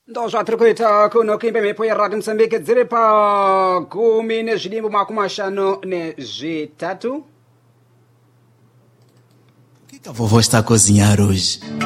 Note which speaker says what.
Speaker 1: Ndo já trokuita kuno kuimba mepo ya Radio Msambiki dziri pa 10:53.
Speaker 2: O que a vovó está a cozinhar hoje?